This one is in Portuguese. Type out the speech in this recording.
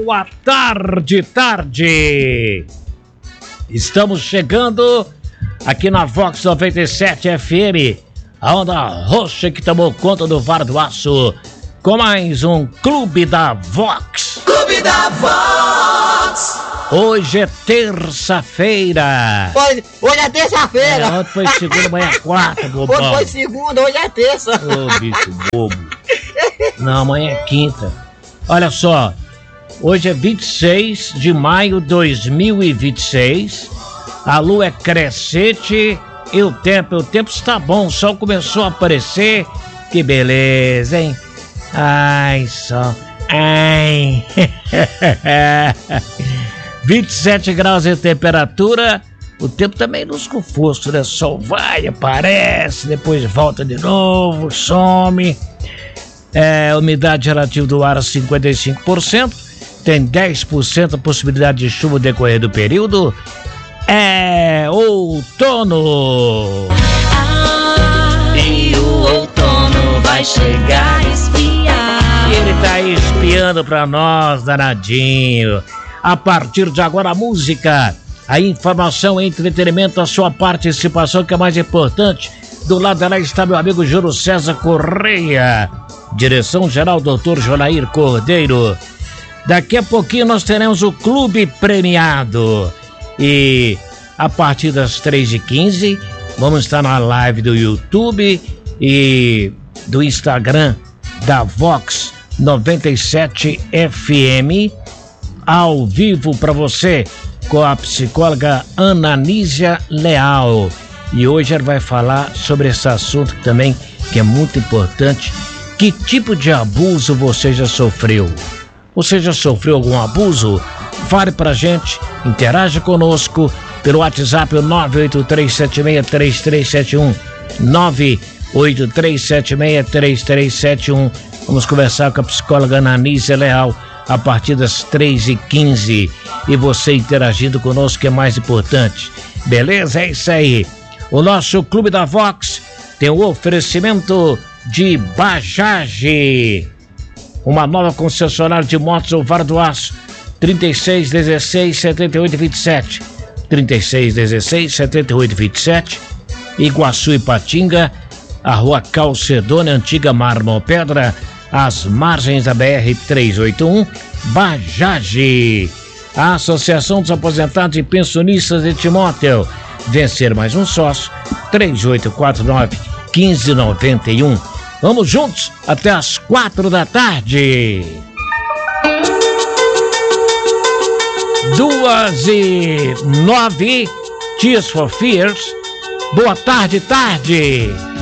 boa tarde. Estamos chegando aqui na Vox 97 FM, a onda roxa que tomou conta do VAR do Aço, com mais um Clube da Vox. Clube da Vox. Hoje é terça-feira. Hoje é terça-feira. Ontem foi segunda, amanhã é quarta, bobão. Hoje foi segunda, hoje é terça. Ô, bicho bobo. Não, amanhã é quinta. Olha só, hoje é 26 de maio de 2026. A lua é crescente e o tempo está bom. O sol começou a aparecer. Que beleza, hein? Ai, sol. Ai. 27 graus de temperatura. O tempo também lusco-fosco, né? Sol vai, aparece, depois volta de novo, some. Umidade relativa do ar a 55%. Tem 10% a possibilidade de chuva no decorrer do período. É outono. E o outono vai chegar a espiar. E ele tá aí espiando pra nós, danadinho. A partir de agora, a música, a informação, o entretenimento, a sua participação, que é mais importante. Do lado dela está meu amigo Júlio César Correia. Direção-geral, Dr. Jonair Cordeiro. Daqui a pouquinho nós teremos o Clube Premiado. E a partir das 3h15, vamos estar na live do YouTube e do Instagram da Vox 97 FM, ao vivo para você, com a psicóloga Ananísia Leal. E hoje ela vai falar sobre esse assunto também, que é muito importante. Que tipo de abuso você já sofreu? Você já sofreu algum abuso? Fale pra gente, interaja conosco pelo WhatsApp 983763371, 983763371. Vamos conversar com a psicóloga Ananísia Leal a partir das 3h15. E você interagindo conosco, que é mais importante. Beleza? É isso aí. O nosso Clube da Vox tem o oferecimento de Bajaj, uma nova concessionária de motos, o VAR do Aço, 3616-7827, 3616-7827, Iguaçu e Patinga, a rua Calcedônia, antiga Marmopedra, às margens da BR-381, Bajaj. A Associação dos Aposentados e Pensionistas de Timóteo, vencer mais um sócio, 3849-1591. Vamos juntos até as 4 da tarde. 2h09, Tears for Fears. Boa tarde, tarde.